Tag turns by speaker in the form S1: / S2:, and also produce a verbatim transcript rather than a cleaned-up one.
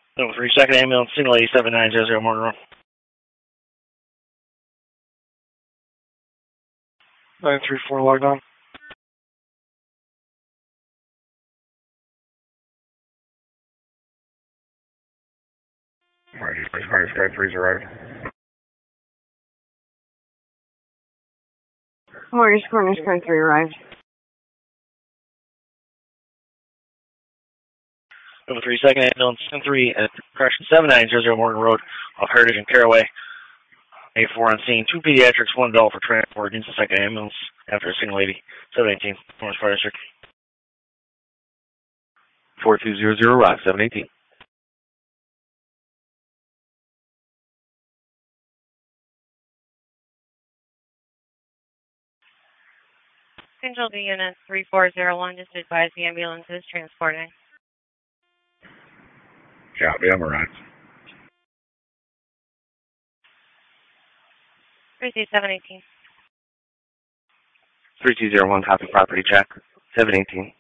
S1: Number three, second ambulance, single lady, seven nine zero zero Morgan Road. nine three four logged on.
S2: Alright, Space Fire Sky three's arrived.
S3: Morgan Corner Sky three arrived.
S1: Number three, second ambulance, ten three, at correction, seven nine zero zero Morgan Road, off Heritage and Caraway. A four on scene, two pediatrics, one adult for transport into second ambulance after a single lady, seven eighteen, Morris Fire District.
S4: four two zero zero Rock, seven eighteen.
S5: Control to unit three four zero one, just advise the ambulance is transporting.
S2: Copy, I'm arrived.
S5: three two seven eighteen.
S4: three two zero one, copy property check, seven eighteen.